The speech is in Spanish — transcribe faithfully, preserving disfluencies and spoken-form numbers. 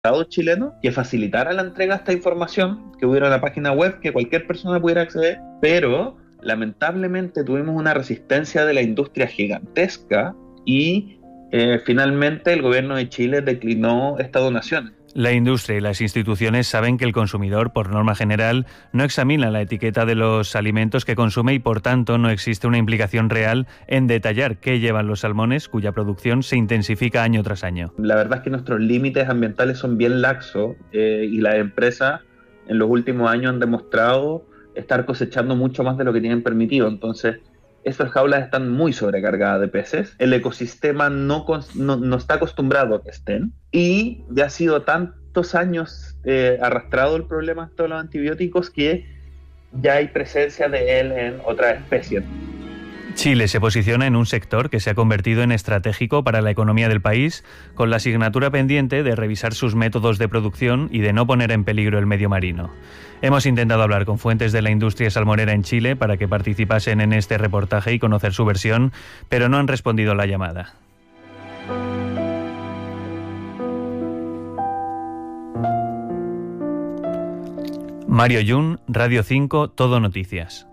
Estado chileno que facilitara la entrega de esta información, que hubiera una página web que cualquier persona pudiera acceder, pero lamentablemente tuvimos una resistencia de la industria gigantesca y eh, finalmente el gobierno de Chile declinó esta donación. La industria y las instituciones saben que el consumidor, por norma general, no examina la etiqueta de los alimentos que consume y, por tanto, no existe una implicación real en detallar qué llevan los salmones, cuya producción se intensifica año tras año. La verdad es que nuestros límites ambientales son bien laxos eh, y las empresas en los últimos años han demostrado estar cosechando mucho más de lo que tienen permitido. Entonces, estas jaulas están muy sobrecargadas de peces, el ecosistema no, no, no está acostumbrado a que estén y ya ha sido tantos años eh, arrastrado el problema de todos los antibióticos que ya hay presencia de él en otras especies. Chile se posiciona en un sector que se ha convertido en estratégico para la economía del país, con la asignatura pendiente de revisar sus métodos de producción y de no poner en peligro el medio marino. Hemos intentado hablar con fuentes de la industria salmonera en Chile para que participasen en este reportaje y conocer su versión, pero no han respondido a la llamada. Mario Yun, Radio cinco, Todo Noticias.